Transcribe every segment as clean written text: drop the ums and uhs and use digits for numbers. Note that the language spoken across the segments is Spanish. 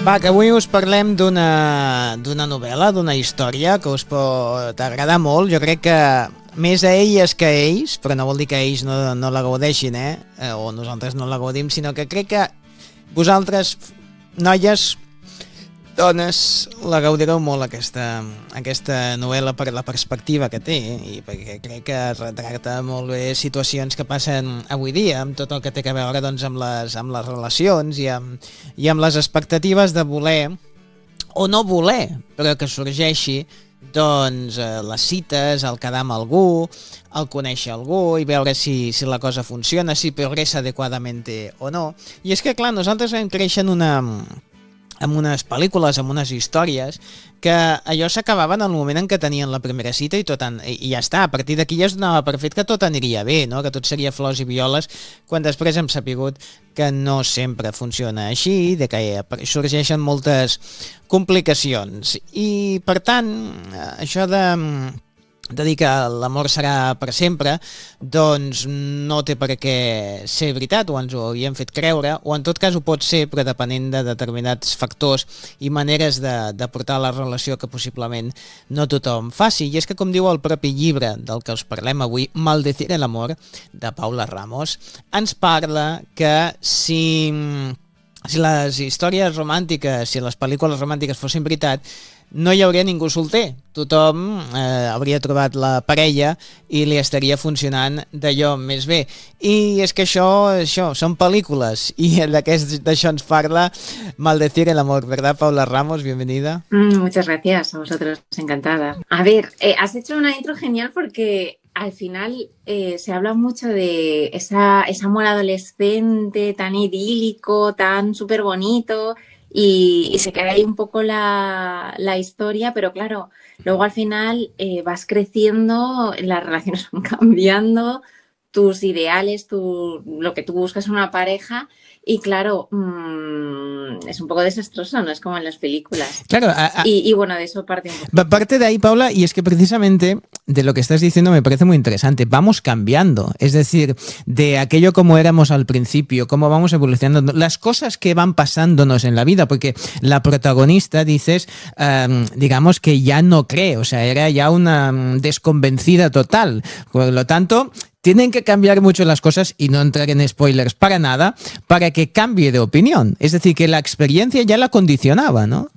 Va, que avui us parlem d'una novel·la, d'una història que us pot agradar molt. Jo crec que més a elles que a ells, però no vol dir que ells no la gaudeixin, o nosaltres no la gaudim, sinó que crec que vosaltres, noies, dones, la gaudireu molt aquesta novel·la per la perspectiva que té, i perquè crec que retrata molt bé situacions que passen avui dia, amb tot el que té a veure doncs, amb les relacions i amb les expectatives de voler o no voler, però que sorgeixi doncs les cites, el quedar amb algú, el conèixer algú i veure si la cosa funciona, si progressa adequadamente o no. I és que, clar, nosaltres vam créixer amb unes pel·lícules, amb unes històries, que allò s'acabaven en el moment en què tenien la primera cita i ja està, a partir d'aquí ja es donava per fet que tot aniria bé, no? Que tot seria flors i violes, quan després hem sapigut que no sempre funciona així, de que sorgeixen moltes complicacions. I, per tant, això de dir que l'amor serà per sempre, doncs no té per què ser veritat, o ens ho havíem fet creure, o en tot cas ho pot ser, però depenent de determinats factors i maneres de portar la relació que possiblement no tothom faci. I és que, com diu el propi llibre del que us parlem avui, Maldecir el amor, de Paula Ramos, ens parla que si les històries romàntiques, si les pel·lícules romàntiques fossin veritat, no hi hauria ningú solter. Tothom hauria trobat la parella i li estaria funcionant d'allò més bé. I és que això són pel·lícules, i d'això ens parla Maldecir el amor, ¿verdad, Paula Ramos? Bienvenida. Muchas gracias, a vosotros, encantada. A ver, has hecho una intro genial porque al final se habla mucho de ese amor adolescente tan idílico, tan súper bonito, y se queda ahí un poco la historia, pero claro, luego al final vas creciendo, las relaciones van cambiando, tus ideales, lo que tú buscas en una pareja, y claro, es un poco desastroso, no es como en las películas. Claro, y bueno, de eso parte un poco. Parte de ahí, Paula, y es que precisamente de lo que estás diciendo me parece muy interesante. Vamos cambiando, es decir, de aquello como éramos al principio, cómo vamos evolucionando, las cosas que van pasándonos en la vida, porque la protagonista, dices, digamos que ya no cree, o sea, era ya una desconvencida total. Por lo tanto, tienen que cambiar mucho las cosas, y no entrar en spoilers para nada, para que cambie de opinión. Es decir, que la experiencia ya la condicionaba, ¿no?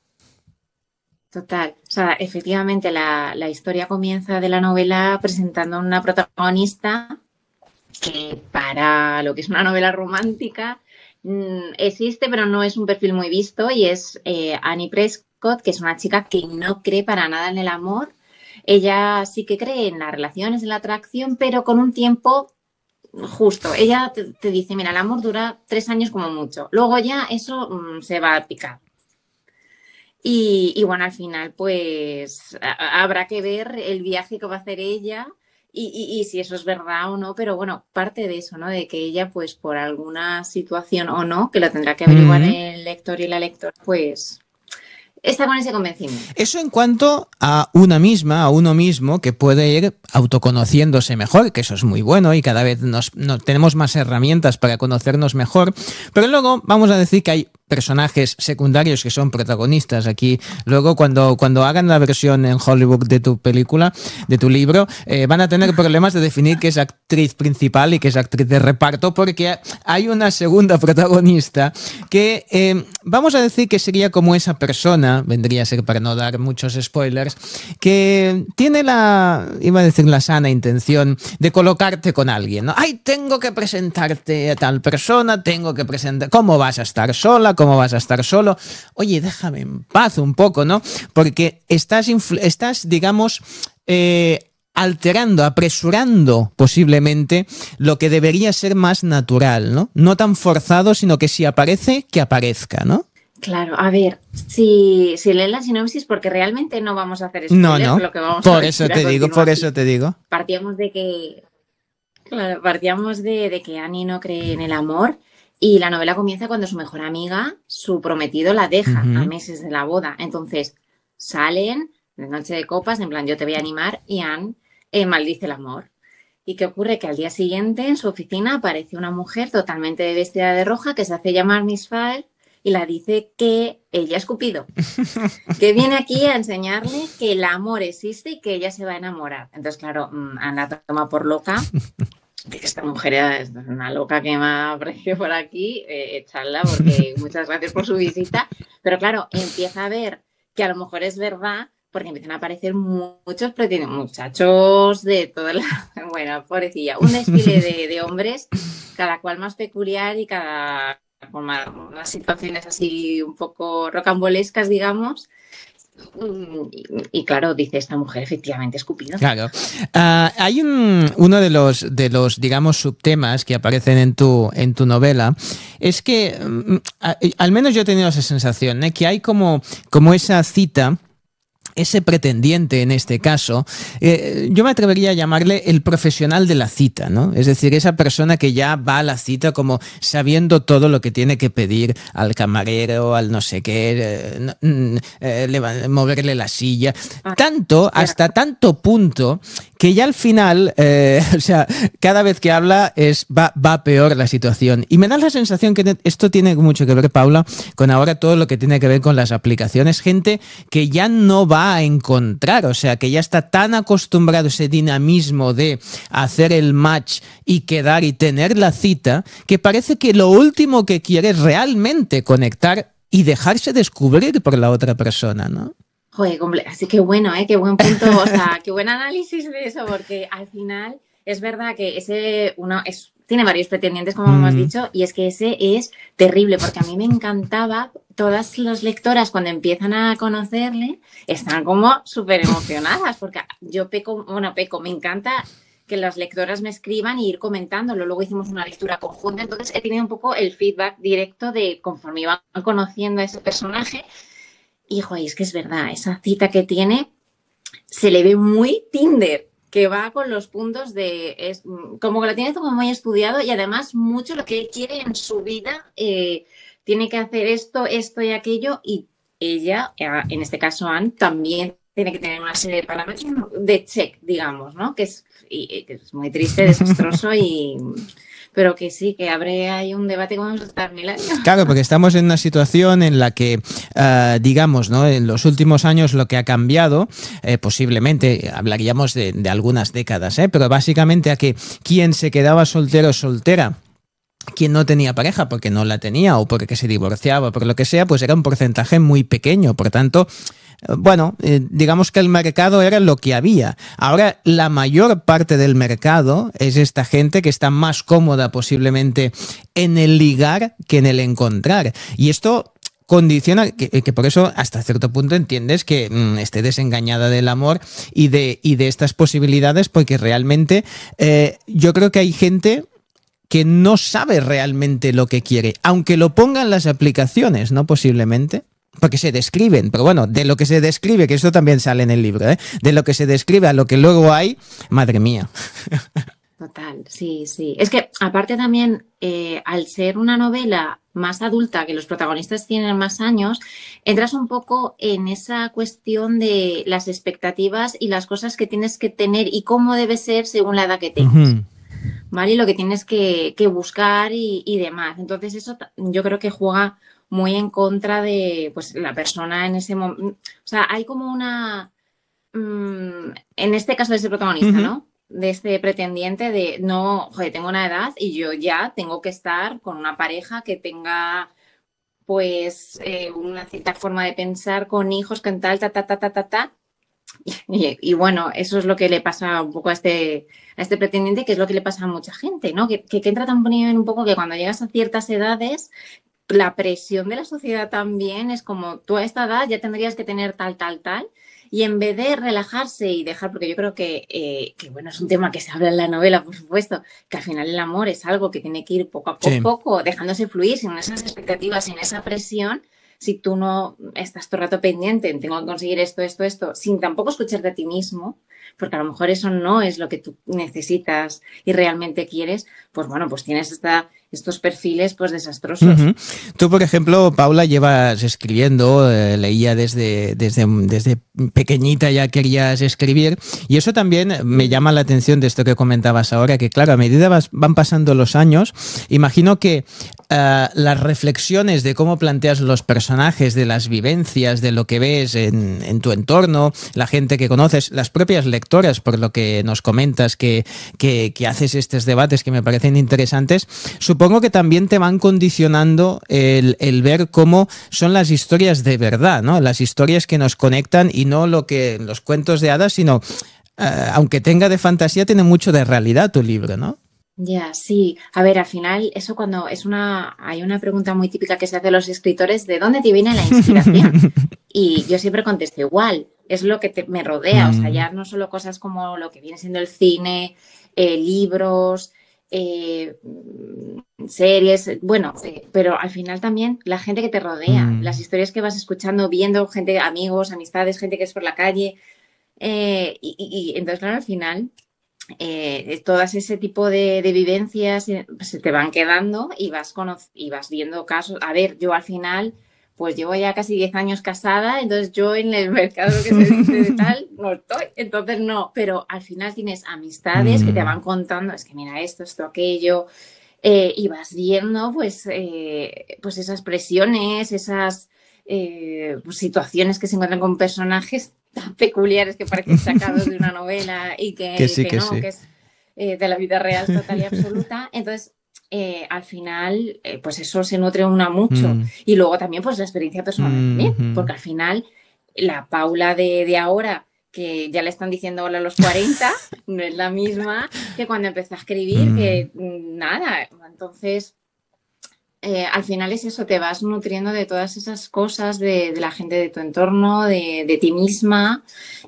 Total. O sea, efectivamente la historia comienza de la novela presentando a una protagonista que para lo que es una novela romántica existe, pero no es un perfil muy visto, y es Annie Prescott, que es una chica que no cree para nada en el amor. Ella sí que cree en las relaciones, en la atracción, pero con un tiempo justo. Ella te dice, mira, el amor dura 3 años como mucho. Luego ya eso se va a picar. Y bueno, al final pues habrá que ver el viaje que va a hacer ella y si eso es verdad o no, pero bueno, parte de eso, ¿no? De que ella pues por alguna situación o no, que lo tendrá que averiguar el lector y la lectora, pues está con ese convencimiento. Eso en cuanto a una misma, a uno mismo, que puede ir autoconociéndose mejor, que eso es muy bueno, y cada vez tenemos más herramientas para conocernos mejor. Pero luego vamos a decir que hay personajes secundarios que son protagonistas aquí. Luego, cuando hagan la versión en Hollywood de tu película, de tu libro, van a tener problemas de definir qué es actriz principal y qué es actriz de reparto, porque hay una segunda protagonista que vamos a decir que sería como esa persona, vendría a ser, para no dar muchos spoilers, que tiene la sana intención de colocarte con alguien, ¿no? Ay, tengo que presentarte a tal persona, ¿cómo vas a estar sola? ¿Cómo vas a estar solo? Oye, déjame en paz un poco, ¿no? Porque estás digamos, alterando, apresurando posiblemente lo que debería ser más natural, ¿no? No tan forzado, sino que si aparece, que aparezca, ¿no? Claro, a ver, si lees la sinopsis, porque realmente no vamos a hacer spoilers, No, lo que vamos por a eso te digo. Partíamos de que, claro, de que Annie no cree en el amor, y la novela comienza cuando su mejor amiga, su prometido, la deja a meses de la boda. Entonces salen de noche de copas, en plan, yo te voy a animar, y Anne maldice el amor. ¿Y qué ocurre? Que al día siguiente en su oficina aparece una mujer totalmente vestida de roja que se hace llamar Miss File y la dice que ella es Cupido, que viene aquí a enseñarle que el amor existe y que ella se va a enamorar. Entonces, claro, Ana toma por loca. Esta mujer es una loca que me ha aparecido por aquí, echarla porque muchas gracias por su visita. Pero claro, empieza a ver que a lo mejor es verdad porque empiezan a aparecer muchos muchachos de toda la... Bueno, pobrecilla, un desfile de hombres, cada cual más peculiar y cada con unas situaciones así un poco rocambolescas, digamos. Y claro, dice esta mujer, efectivamente es Cupido. Claro. Hay uno de los, digamos, subtemas que aparecen en tu novela, es que, al menos yo he tenido esa sensación, que hay como esa cita, ese pretendiente en este caso, yo me atrevería a llamarle el profesional de la cita, ¿no? Es decir, esa persona que ya va a la cita como sabiendo todo lo que tiene que pedir al camarero, al no sé qué, moverle la silla, hasta tanto punto que ya al final, o sea, cada vez que habla va peor la situación. Y me da la sensación que esto tiene mucho que ver, Paula, con ahora todo lo que tiene que ver con las aplicaciones. Gente que ya no va a encontrar, o sea, que ya está tan acostumbrado a ese dinamismo de hacer el match y quedar y tener la cita, que parece que lo último que quiere es realmente conectar y dejarse descubrir por la otra persona, ¿no? Joder, así que bueno, qué buen punto, o sea, qué buen análisis de eso, porque al final es verdad que tiene varios pretendientes, como hemos dicho, y es que ese es terrible, porque a mí me encantaba, todas las lectoras cuando empiezan a conocerle, están como súper emocionadas, porque yo me encanta que las lectoras me escriban y ir comentándolo. Luego hicimos una lectura conjunta, entonces he tenido un poco el feedback directo de conforme iban conociendo a ese personaje. Hijo, es que es verdad, esa cita que tiene se le ve muy Tinder, que va con los puntos como que lo tiene como muy estudiado y además mucho lo que quiere en su vida, tiene que hacer esto y aquello, y ella, en este caso Anne, también tiene que tener una serie de parámetros de check, digamos, ¿no? Que es muy triste, desastroso pero que sí, que abre ahí un debate como vamos a estar 1000 años. Claro, porque estamos en una situación en la que, digamos, ¿no? En los últimos años lo que ha cambiado, posiblemente hablaríamos de algunas décadas, pero básicamente a que quien se quedaba soltero o soltera, quien no tenía pareja porque no la tenía o porque se divorciaba o por lo que sea, pues era un porcentaje muy pequeño. Por tanto, bueno, digamos que el mercado era lo que había. Ahora la mayor parte del mercado es esta gente que está más cómoda posiblemente en el ligar que en el encontrar. Y esto condiciona que por eso hasta cierto punto entiendes que esté desengañada del amor y de estas posibilidades, porque realmente yo creo que hay gente que no sabe realmente lo que quiere, aunque lo pongan las aplicaciones, ¿no? Posiblemente. Porque se describen, pero bueno, de lo que se describe, que esto también sale en el libro, de lo que se describe a lo que luego hay, madre mía. Total, sí, sí. Es que aparte también, al ser una novela más adulta, que los protagonistas tienen más años, entras un poco en esa cuestión de las expectativas y las cosas que tienes que tener y cómo debe ser según la edad que tengas. ¿Vale? Y lo que tienes que buscar y demás. Entonces eso yo creo que juega muy en contra de pues la persona en ese momento. O sea, hay como una... en este caso de ese protagonista, ¿no? De este pretendiente de, no, joder, tengo una edad y yo ya tengo que estar con una pareja que tenga pues una cierta forma de pensar, con hijos, con tal, ta. Y bueno, eso es lo que le pasa un poco a este pretendiente, que es lo que le pasa a mucha gente, ¿no? Que entra también un poco que cuando llegas a ciertas edades, la presión de la sociedad también es como, tú a esta edad ya tendrías que tener tal. Y en vez de relajarse y dejar, porque yo creo que bueno, es un tema que se habla en la novela, por supuesto, que al final el amor es algo que tiene que ir poco a poco, dejándose fluir, sin esas expectativas, sin esa presión. Si tú no estás todo el rato pendiente, tengo que conseguir esto, sin tampoco escucharte a ti mismo, porque a lo mejor eso no es lo que tú necesitas y realmente quieres, pues bueno, pues tienes estos perfiles pues desastrosos. Tú, por ejemplo, Paula, llevas escribiendo, leía desde pequeñita ya querías escribir, y eso también me llama la atención de esto que comentabas ahora, que claro, a medida van pasando los años, imagino que las reflexiones de cómo planteas los personajes, de las vivencias, de lo que ves en tu entorno, la gente que conoces, las propias lectoras, por lo que nos comentas, que haces estos debates que me parecen interesantes, supongo que también te van condicionando el ver cómo son las historias de verdad, ¿no? Las historias que nos conectan y no los cuentos de hadas, sino, aunque tenga de fantasía, tiene mucho de realidad tu libro, ¿no? Ya, sí. A ver, al final, eso cuando hay una pregunta muy típica que se hace a los escritores, ¿de dónde te viene la inspiración? Y yo siempre contesto igual, es lo que me rodea, o sea, ya no solo cosas como lo que viene siendo el cine, libros, series, bueno, pero al final también la gente que te rodea, las historias que vas escuchando, viendo, gente, amigos, amistades, gente que es por la calle, y entonces, claro, al final... todas ese tipo de vivencias se te van quedando y vas viendo casos. A ver, yo al final, pues llevo ya casi 10 años casada, entonces yo en el mercado que se dice de tal no estoy, entonces no, pero al final tienes amistades que te van contando, es que mira esto, aquello, y vas viendo pues esas presiones, esas pues, situaciones que se encuentran con personajes tan peculiares que parecen sacados de una novela y que sí. es de la vida real total y absoluta. Entonces, al final, pues eso se nutre una mucho. Y luego también, pues la experiencia personal también, porque al final, la Paula de ahora, que ya le están diciendo hola a los 40, no es la misma que cuando empecé a escribir, que nada. Entonces... al final es eso, te vas nutriendo de todas esas cosas, de la gente de tu entorno, de ti misma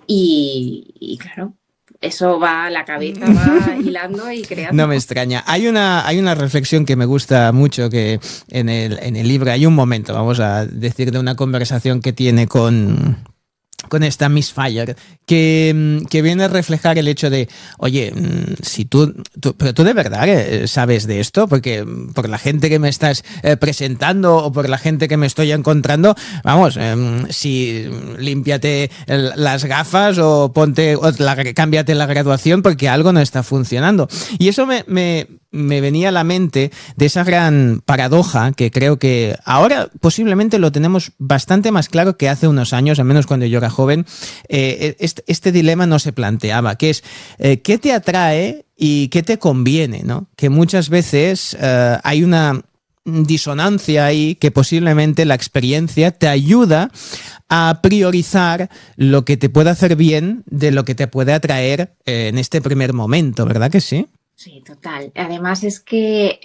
y claro, eso va a la cabeza, va hilando y creando. No me extraña. Hay una reflexión que me gusta mucho, que en el libro hay un momento, vamos a decir, de una conversación que tiene con esta Miss Fire, que viene a reflejar el hecho de, oye, si pero tú de verdad sabes de esto, porque por la gente que me estás presentando o por la gente que me estoy encontrando, vamos, si límpiate las gafas o cámbiate la graduación porque algo no está funcionando. Y eso me venía a la mente de esa gran paradoja que creo que ahora posiblemente lo tenemos bastante más claro que hace unos años, al menos cuando yo era joven. Este dilema no se planteaba, que es ¿qué te atrae y qué te conviene, ¿no? Que muchas veces hay una disonancia ahí, que posiblemente la experiencia te ayuda a priorizar lo que te puede hacer bien de lo que te puede atraer en este primer momento, ¿verdad que sí? Sí, total. Además es que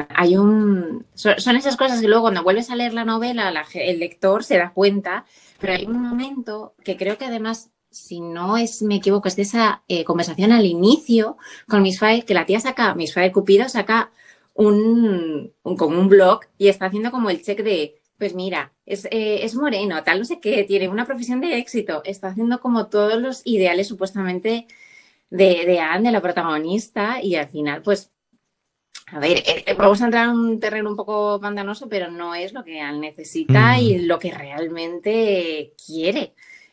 son esas cosas que luego cuando vuelves a leer la novela el lector se da cuenta, pero hay un momento que creo que además, si no me equivoco, es de esa conversación al inicio con Miss Fire, que la tía Miss Fire Cupido saca como un blog y está haciendo como el check de, pues mira, es moreno, tal, no sé qué, tiene una profesión de éxito, está haciendo como todos los ideales supuestamente de Anne, de la protagonista, y al final, pues, a ver, vamos a entrar en un terreno un poco pantanoso, pero no es lo que Anne necesita y lo que realmente quiere.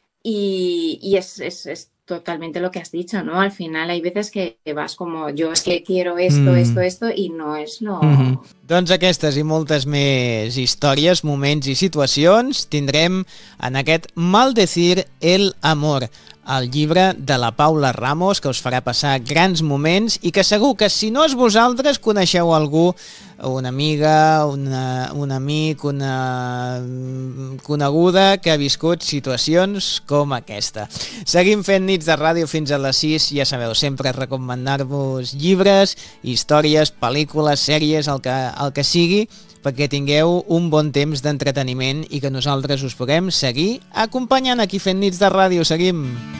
Y es totalmente lo que has dicho, ¿no? Al final hay veces que vas como, yo es que quiero esto, i no és lo... Doncs aquestes i moltes més històries, moments i situacions tindrem en aquest Maldecir el amor, el llibre de la Paula Ramos, que us farà passar grans moments i que segur que si no és vosaltres coneixeu algú, una amiga, un amic, una coneguda que ha viscut situacions com aquesta. Seguim fent nits de ràdio fins a les 6, ja sabeu, sempre recomanar-vos llibres, històries, pel·lícules, sèries, el que sigui, perquè tingueu un bon temps d'entreteniment i que nosaltres us puguem seguir acompanyant aquí fent nits de ràdio. Seguim!